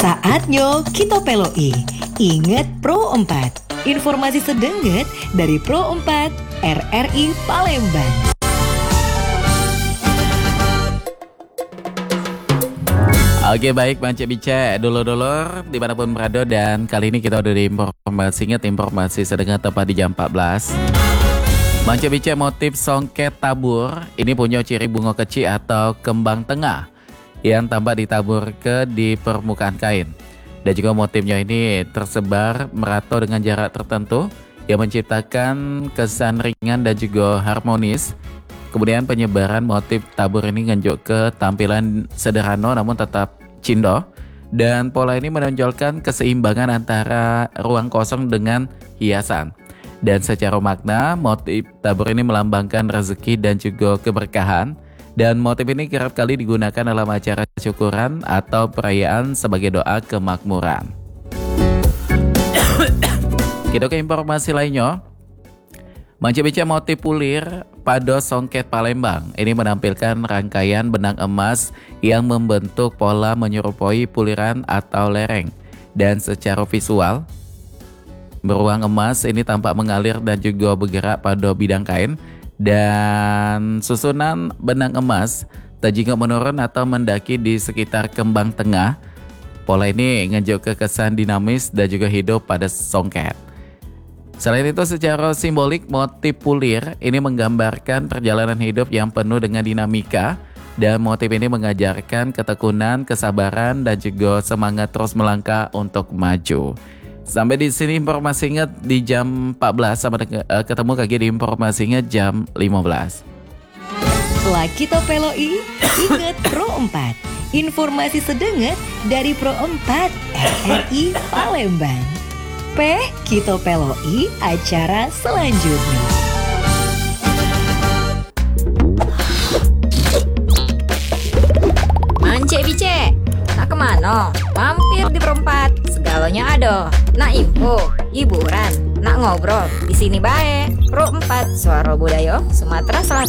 Saatnya kita peloi. Ingat Pro 4. Informasi sedenget dari Pro 4 RRI Palembang. Oke, baik Mance Bice dulur-dulur dimanapun berada, dan kali ini kita udah di informasi sedengar tepat di jam 14. Mance Bice, motif songket tabur ini punya ciri bunga kecil atau kembang tengah yang tampak ditabur di permukaan kain. Dan juga motifnya ini tersebar merata dengan jarak tertentu yang menciptakan kesan ringan dan juga harmonis. Kemudian penyebaran motif tabur ini ngenjuk ke tampilan sederhana namun tetap cindo, dan pola ini menonjolkan keseimbangan antara ruang kosong dengan hiasan. Dan secara makna, motif tabur ini melambangkan rezeki dan juga keberkahan. Dan motif ini kerap kali digunakan dalam acara syukuran atau perayaan sebagai doa kemakmuran. Kita ke informasi lainnya. Mance Bice, motif pulir pada songket Palembang ini menampilkan rangkaian benang emas yang membentuk pola menyerupai puliran atau lereng. Dan secara visual, beruang emas ini tampak mengalir dan juga bergerak pada bidang kain. Dan susunan benang emas tajika menurun atau mendaki di sekitar kembang tengah. Pola ini ngejuk ke kesan dinamis dan juga hidup pada songket. Selain itu, secara simbolik motif pulir ini menggambarkan perjalanan hidup yang penuh dengan dinamika, dan motif ini mengajarkan ketekunan, kesabaran, dan juga semangat terus melangkah untuk maju. Sampai di sini informasi ingat di jam 14, sampai ketemu lagi di informasi ingat jam 15. Setelah kita peloi, ingat Pro 4. Informasi sedenget dari Pro 4 RRI Palembang. Kita peloi acara selanjutnya. Mance Bice, nak kemana? Mampir di Pro 4. Segalanya ada. Nak info, hiburan, nak ngobrol. Di sini bae. Pro 4 Suara Budaya Sumatera Selatan.